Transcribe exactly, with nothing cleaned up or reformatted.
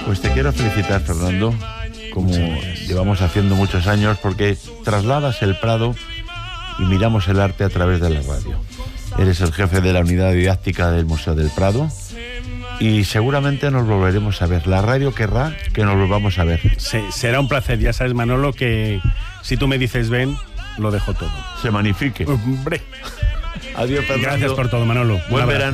Pues te quiero felicitar, Fernando, como llevamos haciendo muchos años, porque trasladas el Prado y miramos el arte a través de la radio. Eres el jefe de la unidad didáctica del Museo del Prado y seguramente nos volveremos a ver. La radio querrá que nos volvamos a ver. Sí, será un placer. Ya sabes, Manolo, que si tú me dices ven, lo dejo todo. Se magnifique. Hombre. Adiós, Fernando. Gracias por todo, Manolo. Buen verano.